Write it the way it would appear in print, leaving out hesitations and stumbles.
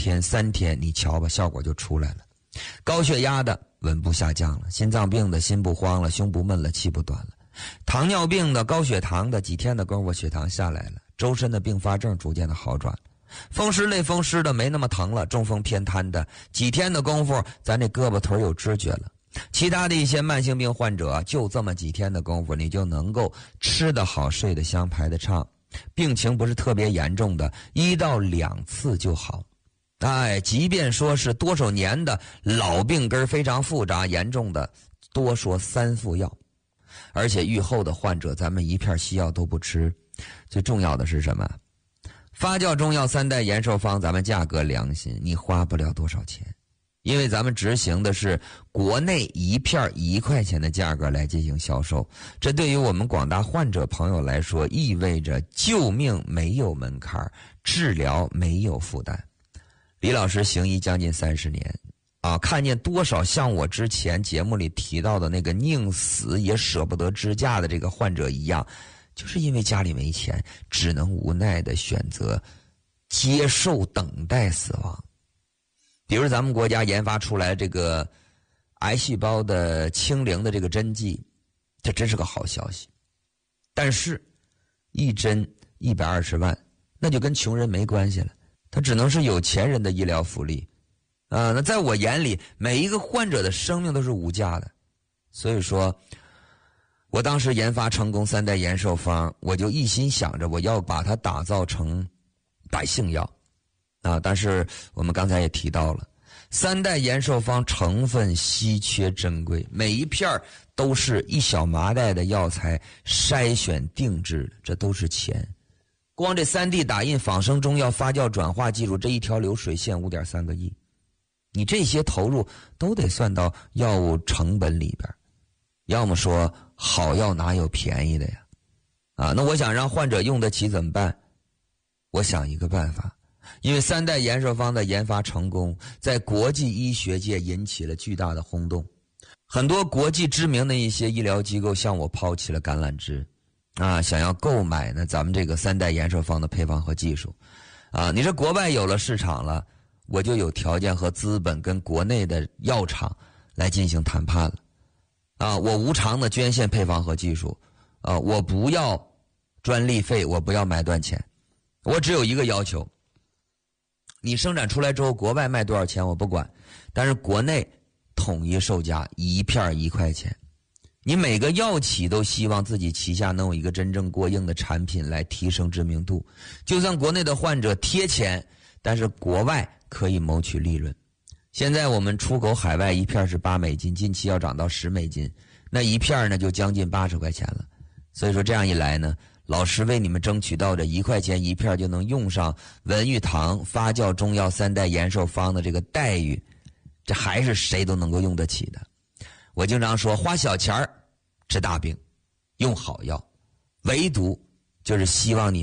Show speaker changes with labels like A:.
A: 天、3天，你瞧吧，效果就出来了。高血压的稳步下降了，心脏病的心不慌了，胸不闷了，气不短了，糖尿病的、高血糖的几天的功夫血糖下来了，周身的并发症逐渐的好转了，风湿类风湿的没那么疼了，中风偏瘫的几天的功夫咱这胳膊腿有知觉了，其他的一些慢性病患者就这么几天的功夫你就能够吃得好睡得香排得畅，病情不是特别严重的1到2次就好。即便说是多少年的老病根非常复杂严重的，多说3副药。而且愈后的患者咱们一片西药都不吃，最重要的是什么？发酵中药3代延寿方咱们价格良心，你花不了多少钱，因为咱们执行的是国内一片1块钱的价格来进行销售，这对于我们广大患者朋友来说意味着救命没有门槛，治疗没有负担。李老师行医将近30年看见多少像我之前节目里提到的那个宁死也舍不得支架的这个患者一样，就是因为家里没钱，只能无奈的选择接受等待死亡。比如咱们国家研发出来这个癌细胞的清零的这个针剂，这真是个好消息。但是一针120万，那就跟穷人没关系了，它只能是有钱人的医疗福利那在我眼里每一个患者的生命都是无价的。所以说我当时研发成功3代延寿方，我就一心想着我要把它打造成百姓药但是我们刚才也提到了3代延寿方成分稀缺珍贵，每一片都是一小麻袋的药材筛选定制的，这都是钱。光这 3D 打印仿生中药发酵转化技术这一条流水线 5.3个亿，你这些投入都得算到药物成本里边。要么说好药哪有便宜的呀那我想让患者用得起怎么办？我想一个办法，因为3代延寿方的研发成功在国际医学界引起了巨大的轰动，很多国际知名的一些医疗机构向我抛起了橄榄枝想要购买呢咱们这个3代延寿方的配方和技术你这国外有了市场了，我就有条件和资本跟国内的药厂来进行谈判了我无偿的捐献配方和技术我不要专利费，我不要买断钱，我只有一个要求，你生产出来之后国外卖多少钱我不管，但是国内统一售价一片1块钱。你每个药企都希望自己旗下能有一个真正过硬的产品来提升知名度，就算国内的患者贴钱，但是国外可以谋取利润。现在我们出口海外一片是$8，近期要涨到$10，那一片呢就将近80块钱了。所以说这样一来呢，老师为你们争取到这1块钱一片就能用上文玉堂发酵中药3代延寿方的这个待遇，这还是谁都能够用得起的。我经常说花小钱治大病，用好药，唯独就是希望你